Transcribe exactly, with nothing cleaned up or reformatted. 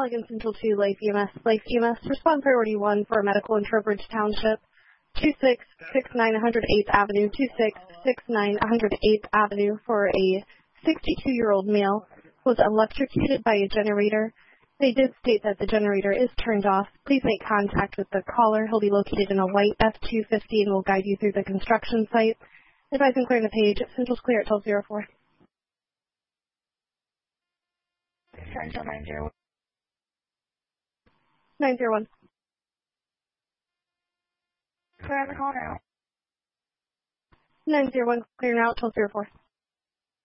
Allegan Central two, Life E M S. Life E M S, respond priority one for a medical in Trowbridge Township. two six six nine one oh eighth Avenue, two six six nine one oh eighth Avenue for a sixty-two-year-old male was electrocuted by a generator. They did state that the generator is turned off. Please make contact with the caller. He'll be located in a white F two fifty and will guide you through the construction site. Advising clearing the page. Central's clear at twelve oh four. Central nine zero one. nine zero one. Clear on the call now. nine zero one, clear now at twelve oh four.